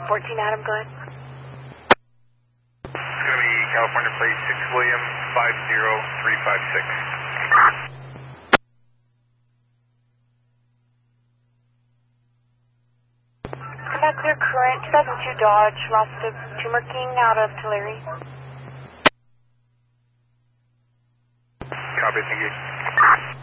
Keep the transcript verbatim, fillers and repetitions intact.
fourteen Adam, go ahead. It's going to be California plate six William five zero three five six. Come back clear current, two thousand two Dodge, lost of Tumor King out of Tulare. Copy, thank you.